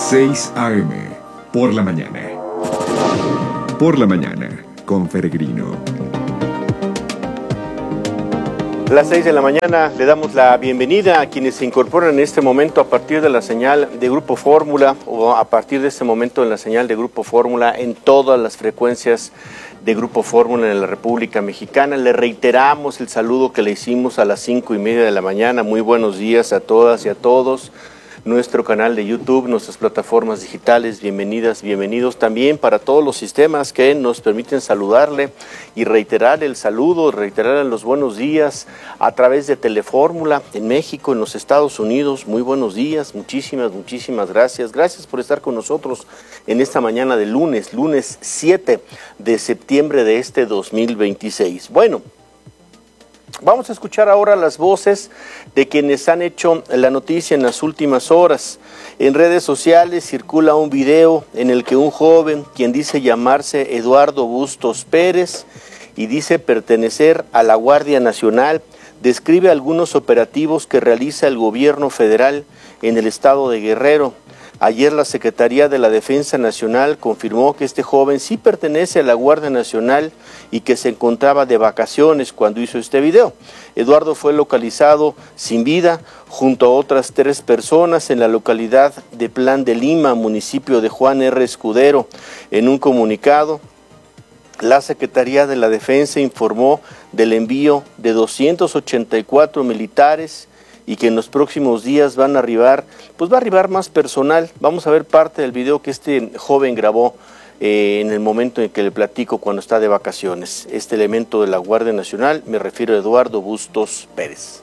6 a.m. por la mañana. Por la mañana, con Peregrino. Las 6 de la mañana le damos la bienvenida a quienes se incorporan en este momento a partir de la señal de Grupo Fórmula o a partir de este momento en la señal de Grupo Fórmula en todas las frecuencias de Grupo Fórmula en la República Mexicana. Le reiteramos el saludo que le hicimos a las 5:30 de la mañana. Muy buenos días a todas y a todos. Nuestro canal de YouTube, nuestras plataformas digitales, bienvenidas, bienvenidos también para todos los sistemas que nos permiten saludarle y reiterar el saludo, reiterar los buenos días a través de Telefórmula en México, en los Estados Unidos. Muy buenos días, muchísimas gracias. Gracias por estar con nosotros en esta mañana de lunes 7 de septiembre de este 2026. Bueno, vamos a escuchar ahora las voces de quienes han hecho la noticia en las últimas horas. En redes sociales circula un video en el que un joven, quien dice llamarse Eduardo Bustos Pérez y dice pertenecer a la Guardia Nacional, describe algunos operativos que realiza el gobierno federal en el estado de Guerrero. Ayer la Secretaría de la Defensa Nacional confirmó que este joven sí pertenece a la Guardia Nacional y que se encontraba de vacaciones cuando hizo este video. Eduardo fue localizado sin vida junto a otras 3 personas en la localidad de Plan de Lima, municipio de Juan R. Escudero. En un comunicado, la Secretaría de la Defensa informó del envío de 284 militares y que en los próximos días va a arribar más personal. Vamos a ver parte del video que este joven grabó en el momento en que le platico cuando está de vacaciones. Este elemento de la Guardia Nacional, me refiero a Eduardo Bustos Pérez.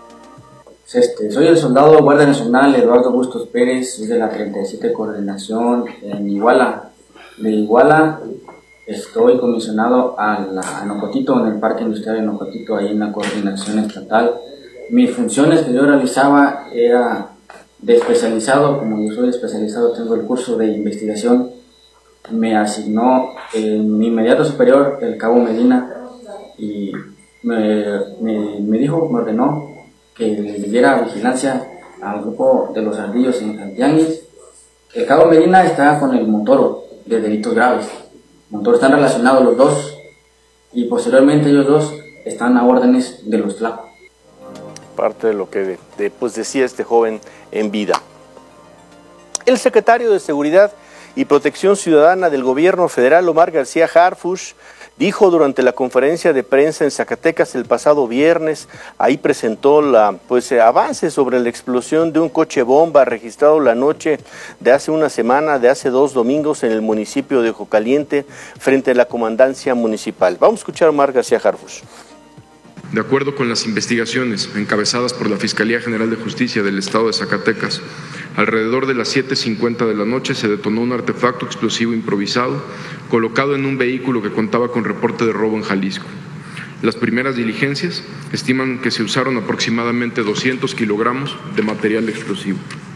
Soy el soldado Guardia Nacional Eduardo Bustos Pérez, soy de la 37 Coordinación en Iguala. De Iguala estoy comisionado a Nocotito, en el Parque Industrial de Nocotito, ahí en la Coordinación Estatal. Mis funciones que yo realizaba era de especializado. Como yo soy especializado, tengo el curso de investigación. Me asignó mi inmediato superior, el cabo Medina, y me ordenó que le diera vigilancia al grupo de los ardillos en Santianguis. El cabo Medina está con el Montoro de delitos graves. Montoro están relacionados los dos y posteriormente ellos dos están a órdenes de los Tlaco. Parte de lo que decía este joven en vida. El secretario de Seguridad y Protección Ciudadana del Gobierno Federal, Omar García Harfuch, dijo durante la conferencia de prensa en Zacatecas el pasado viernes, ahí presentó avances sobre la explosión de un coche bomba registrado la noche de hace una semana, de hace 2 domingos en el municipio de Ojo Caliente, frente a la comandancia municipal. Vamos a escuchar a Omar García Harfuch. De acuerdo con las investigaciones encabezadas por la Fiscalía General de Justicia del Estado de Zacatecas, alrededor de las 7:50 de la noche se detonó un artefacto explosivo improvisado colocado en un vehículo que contaba con reporte de robo en Jalisco. Las primeras diligencias estiman que se usaron aproximadamente 200 kilogramos de material explosivo.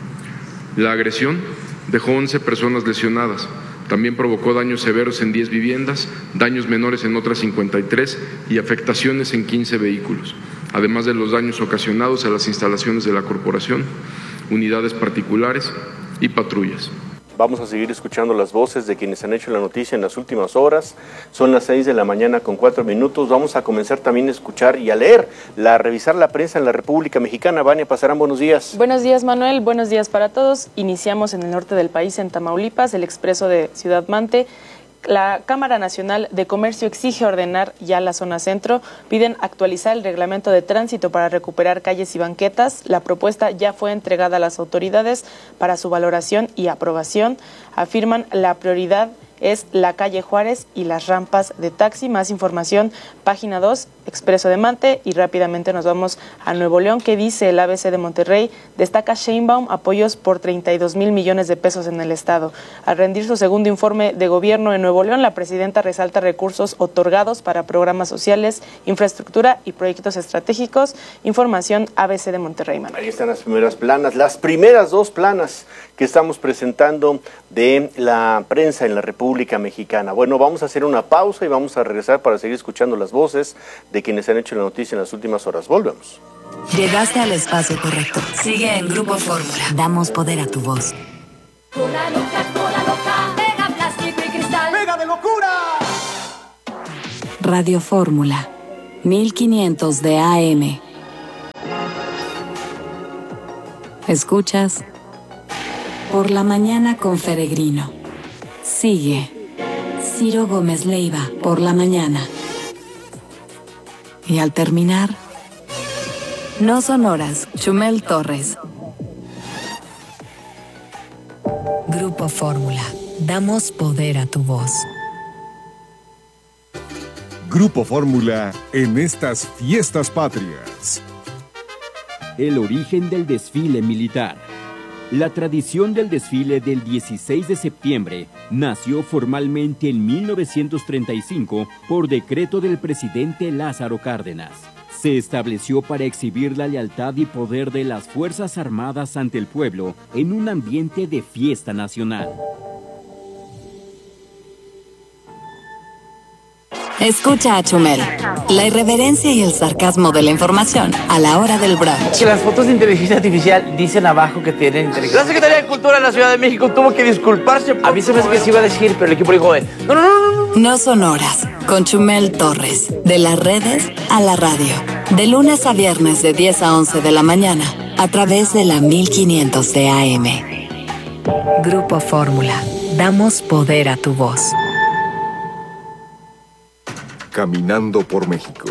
La agresión dejó 11 personas lesionadas. También provocó daños severos en 10 viviendas, daños menores en otras 53 y afectaciones en 15 vehículos, además de los daños ocasionados a las instalaciones de la corporación, unidades particulares y patrullas. Vamos a seguir escuchando las voces de quienes han hecho la noticia en las últimas horas. Son las 6 de la mañana con 4 minutos. Vamos a comenzar también a escuchar y a leer, a revisar la prensa en la República Mexicana. Vania Pasarán, buenos días. Buenos días, Manuel. Buenos días para todos. Iniciamos en el norte del país, en Tamaulipas, el expreso de Ciudad Mante. La Cámara Nacional de Comercio exige ordenar ya la zona centro, piden actualizar el reglamento de tránsito para recuperar calles y banquetas. La propuesta ya fue entregada a las autoridades para su valoración y aprobación. Afirman la prioridad es la calle Juárez y las rampas de taxi. Más información, página 2, Expreso de Mante. Y rápidamente nos vamos a Nuevo León, que dice el ABC de Monterrey, destaca Sheinbaum apoyos por 32,000 millones de pesos en el estado. Al rendir su segundo informe de gobierno en Nuevo León, la presidenta resalta recursos otorgados para programas sociales, infraestructura y proyectos estratégicos. Información ABC de Monterrey. Ahí están las primeras planas, las primeras 2 planas que estamos presentando de la prensa en la República Mexicana. Bueno, vamos a hacer una pausa y vamos a regresar para seguir escuchando las voces de quienes han hecho la noticia en las últimas horas. Volvemos. Llegaste al espacio correcto. Sigue en Grupo Fórmula. Damos poder a tu voz. Cola loca, pega plástico y cristal. ¡Pega de locura! Radio Fórmula, 1500 de AM. Escuchas Por la Mañana con Peregrino. Sigue Ciro Gómez Leiva por la mañana. Y al terminar, No Sonoras, Chumel Torres. Grupo Fórmula, damos poder a tu voz. Grupo Fórmula en estas fiestas patrias. El origen del desfile militar. La tradición del desfile del 16 de septiembre nació formalmente en 1935 por decreto del presidente Lázaro Cárdenas. Se estableció para exhibir la lealtad y poder de las Fuerzas Armadas ante el pueblo en un ambiente de fiesta nacional. Escucha a Chumel, la irreverencia y el sarcasmo de la información a la hora del brunch. Que las fotos de inteligencia artificial dicen abajo que tienen inteligencia. La Secretaría de Cultura de la Ciudad de México tuvo que disculparse. A mí se me hace que se iba a decir, pero el equipo dijo, no. No Sonoras, con Chumel Torres, de las redes a la radio. De lunes a viernes de 10 a 11 de la mañana, a través de la 1500 de AM. Grupo Fórmula, damos poder a tu voz. Caminando por México.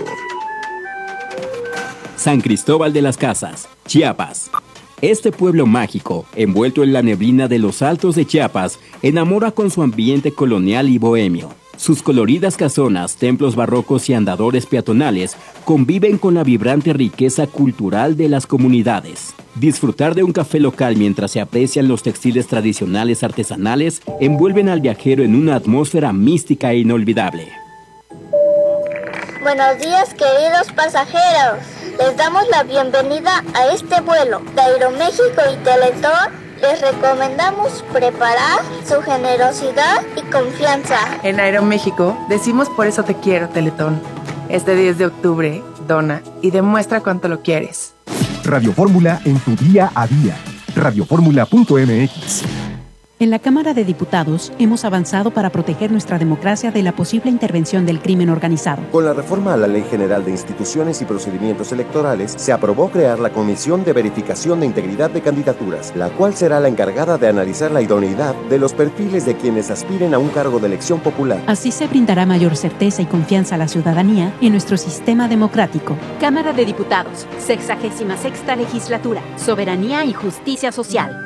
San Cristóbal de las Casas, Chiapas. Este pueblo mágico, envuelto en la neblina de los altos de Chiapas, enamora con su ambiente colonial y bohemio. Sus coloridas casonas, templos barrocos y andadores peatonales conviven con la vibrante riqueza cultural de las comunidades. Disfrutar de un café local mientras se aprecian los textiles tradicionales artesanales envuelven al viajero en una atmósfera mística e inolvidable. Buenos días, queridos pasajeros. Les damos la bienvenida a este vuelo de Aeroméxico y Teletón. Les recomendamos preparar su generosidad y confianza. En Aeroméxico decimos por eso te quiero, Teletón. Este 10 de octubre, dona y demuestra cuánto lo quieres. Radio Fórmula en tu día a día. Radioformula.mx. En la Cámara de Diputados hemos avanzado para proteger nuestra democracia de la posible intervención del crimen organizado. Con la reforma a la Ley General de Instituciones y Procedimientos Electorales, se aprobó crear la Comisión de Verificación de Integridad de Candidaturas, la cual será la encargada de analizar la idoneidad de los perfiles de quienes aspiren a un cargo de elección popular. Así se brindará mayor certeza y confianza a la ciudadanía en nuestro sistema democrático. Cámara de Diputados, 66ª Legislatura, Soberanía y Justicia Social.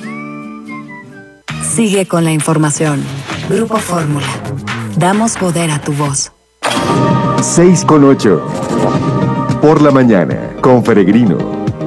Sigue con la información. Grupo Fórmula. Damos poder a tu voz. 6:08. Por la mañana, con Peregrino.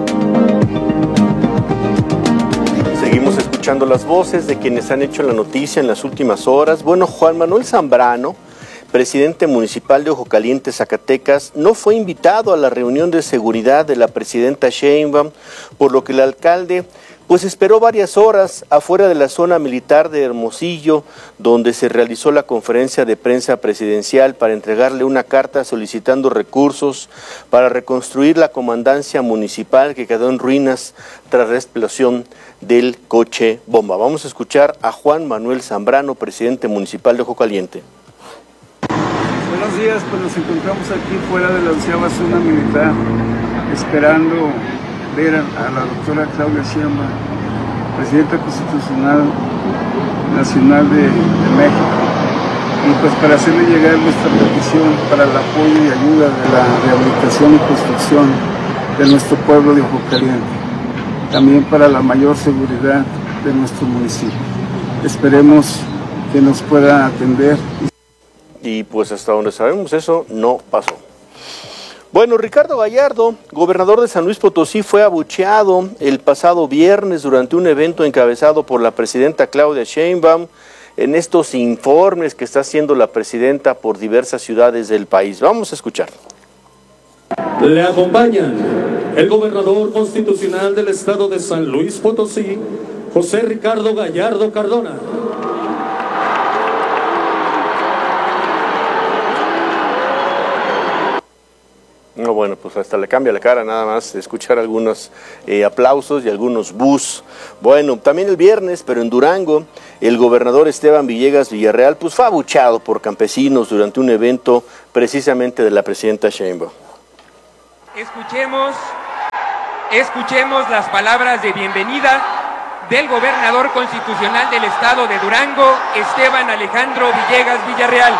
Seguimos escuchando las voces de quienes han hecho la noticia en las últimas horas. Bueno, Juan Manuel Zambrano, presidente municipal de Ojo Caliente, Zacatecas, no fue invitado a la reunión de seguridad de la presidenta Sheinbaum, por lo que el alcalde pues esperó varias horas afuera de la zona militar de Hermosillo, donde se realizó la conferencia de prensa presidencial para entregarle una carta solicitando recursos para reconstruir la comandancia municipal que quedó en ruinas tras la explosión del coche bomba. Vamos a escuchar a Juan Manuel Zambrano, presidente municipal de Ojo Caliente. Buenos días, pues nos encontramos aquí fuera de la 11ª zona militar, esperando ver a la doctora Claudia Sheinbaum, presidenta constitucional nacional de México, y pues para hacerle llegar nuestra petición para el apoyo y ayuda de la rehabilitación y construcción de nuestro pueblo de Ojo Caliente, también para la mayor seguridad de nuestro municipio. Esperemos que nos pueda atender. Y pues hasta donde sabemos eso no pasó. Bueno, Ricardo Gallardo, gobernador de San Luis Potosí, fue abucheado el pasado viernes durante un evento encabezado por la presidenta Claudia Sheinbaum en estos informes que está haciendo la presidenta por diversas ciudades del país. Vamos a escuchar. Le acompañan el gobernador constitucional del estado de San Luis Potosí, José Ricardo Gallardo Cardona. No, bueno, pues hasta le cambia la cara nada más escuchar algunos aplausos y algunos bus. Bueno, también el viernes, pero en Durango, el gobernador Esteban Villegas Villarreal pues fue abuchado por campesinos durante un evento precisamente de la presidenta Sheinbaum. Escuchemos las palabras de bienvenida del gobernador constitucional del estado de Durango, Esteban Alejandro Villegas Villarreal.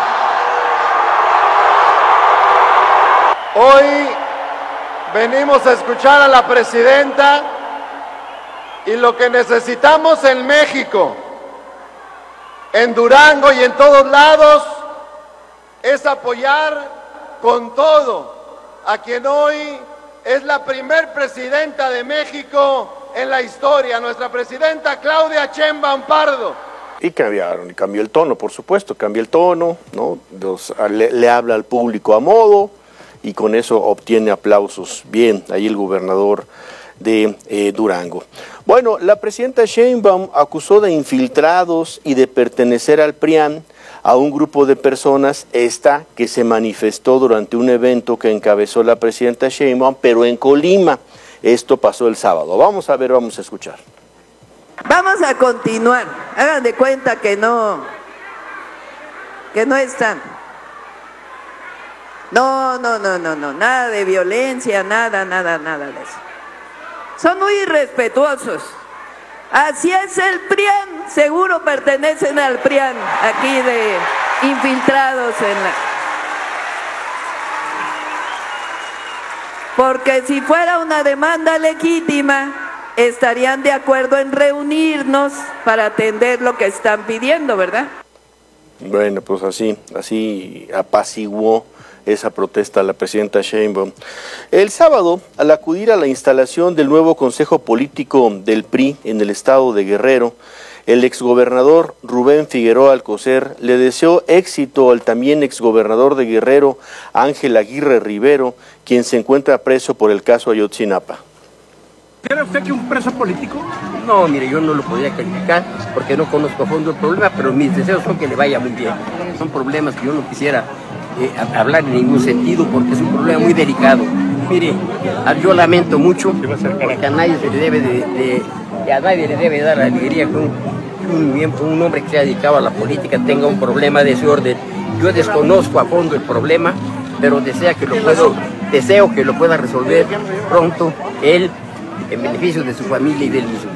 Hoy venimos a escuchar a la presidenta y lo que necesitamos en México, en Durango y en todos lados, es apoyar con todo a quien hoy es la primer presidenta de México en la historia, nuestra presidenta Claudia Sheinbaum Pardo. Y cambió el tono, por supuesto, cambió el tono, ¿no? Le habla al público a modo, y con eso obtiene aplausos. Bien, ahí el gobernador de Durango. Bueno, la presidenta Sheinbaum acusó de infiltrados y de pertenecer al PRIAN a un grupo de personas, que se manifestó durante un evento que encabezó la presidenta Sheinbaum, pero en Colima. Esto pasó el sábado. Vamos a ver, vamos a escuchar. Vamos a continuar. Hagan de cuenta que no están. No, nada de violencia, nada de eso. Son muy irrespetuosos. Así es el PRIAN, seguro pertenecen al PRIAN, aquí de infiltrados en la... Porque si fuera una demanda legítima, estarían de acuerdo en reunirnos para atender lo que están pidiendo, ¿verdad? Bueno, pues así apaciguó esa protesta a la presidenta Sheinbaum. El sábado, al acudir a la instalación del nuevo Consejo Político del PRI en el estado de Guerrero, el exgobernador Rubén Figueroa Alcocer le deseó éxito al también exgobernador de Guerrero, Ángel Aguirre Rivero, quien se encuentra preso por el caso Ayotzinapa. ¿Era usted que un preso político? No, mire, yo no lo podría calificar porque no conozco a fondo el problema, pero mis deseos son que le vaya muy bien. Son problemas que yo no quisiera hablar en ningún sentido porque es un problema muy delicado. Mire, yo lamento mucho porque a nadie se le debe a nadie le debe dar la alegría que un hombre que se ha dedicado a la política tenga un problema de ese orden. Yo desconozco a fondo el problema, pero deseo que lo pueda resolver pronto él, en beneficio de su familia y del mismo.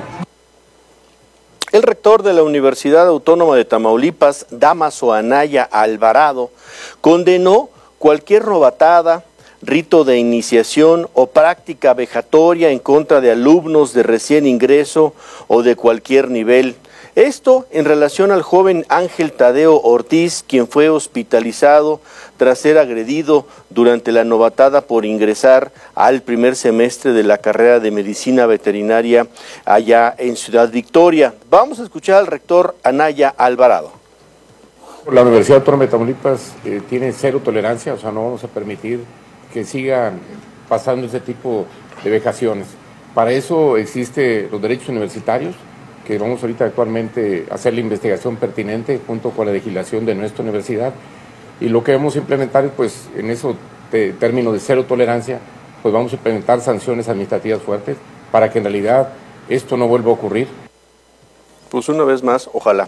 El rector de la Universidad Autónoma de Tamaulipas, Dámaso Anaya Alvarado, condenó cualquier robatada, rito de iniciación o práctica vejatoria en contra de alumnos de recién ingreso o de cualquier nivel. Esto en relación al joven Ángel Tadeo Ortiz, quien fue hospitalizado tras ser agredido durante la novatada por ingresar al primer semestre de la carrera de medicina veterinaria allá en Ciudad Victoria. Vamos a escuchar al rector Anaya Alvarado. La Universidad Autónoma de Tamaulipas tiene cero tolerancia, o sea, no vamos a permitir que sigan pasando ese tipo de vejaciones. Para eso existen los derechos universitarios, que vamos ahorita actualmente a hacer la investigación pertinente junto con la legislación de nuestra universidad, y lo que vamos a implementar es, pues, en eso término de cero tolerancia, pues vamos a implementar sanciones administrativas fuertes para que en realidad esto no vuelva a ocurrir. Pues una vez más, ojalá.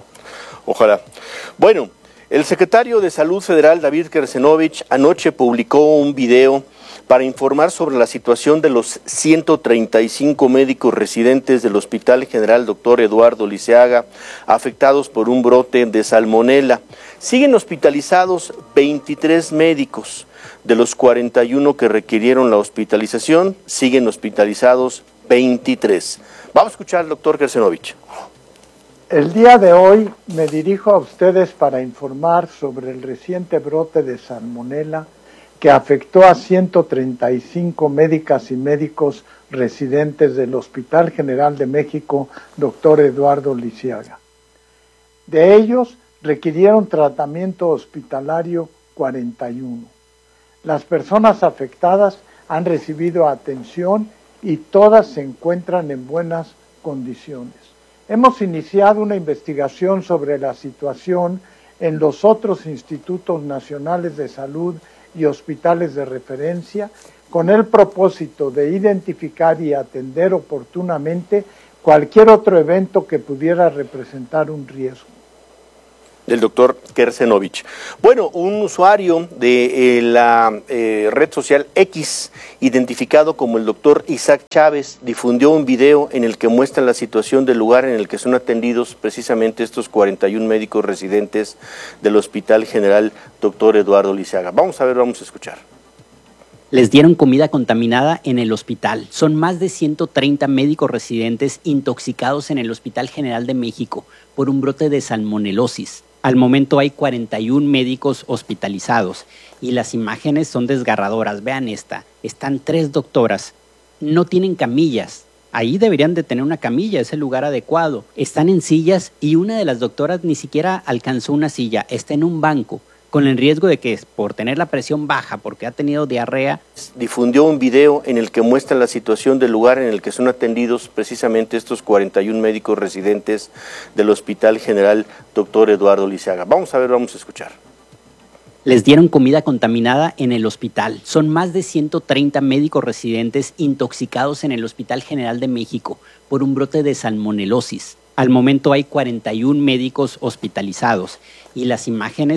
Bueno, el secretario de Salud Federal, David Kersenovich, anoche publicó un video para informar sobre la situación de los 135 médicos residentes del Hospital General Dr. Eduardo Liceaga, afectados por un brote de salmonela. Siguen hospitalizados 23 médicos. De los 41 que requirieron la hospitalización, siguen hospitalizados 23. Vamos a escuchar al doctor Kersenovich. El día de hoy me dirijo a ustedes para informar sobre el reciente brote de salmonela que afectó a 135 médicas y médicos residentes del Hospital General de México, Dr. Eduardo Liceaga. De ellos, requirieron tratamiento hospitalario 41. Las personas afectadas han recibido atención y todas se encuentran en buenas condiciones. Hemos iniciado una investigación sobre la situación en los otros institutos nacionales de salud y hospitales de referencia con el propósito de identificar y atender oportunamente cualquier otro evento que pudiera representar un riesgo. Del doctor Kersenovich. Bueno, un usuario de la red social X, identificado como el doctor Isaac Chávez, difundió un video en el que muestra la situación del lugar en el que son atendidos precisamente estos 41 médicos residentes del Hospital General Dr. Eduardo Lisiaga. Vamos a escuchar. Les dieron comida contaminada en el hospital. Son más de 130 médicos residentes intoxicados en el Hospital General de México por un brote de salmonelosis. Al momento hay 41 médicos hospitalizados y las imágenes son desgarradoras. Vean esta, están 3 doctoras, no tienen camillas. Ahí deberían de tener una camilla, es el lugar adecuado. Están en sillas y una de las doctoras ni siquiera alcanzó una silla, está en un banco, con el riesgo de que por tener la presión baja, porque ha tenido diarrea. Difundió un video en el que muestra la situación del lugar en el que son atendidos precisamente estos 41 médicos residentes del Hospital General Dr. Eduardo Lisiaga. Vamos a escuchar. Les dieron comida contaminada en el hospital. Son más de 130 médicos residentes intoxicados en el Hospital General de México por un brote de salmonelosis. Al momento hay 41 médicos hospitalizados y las imágenes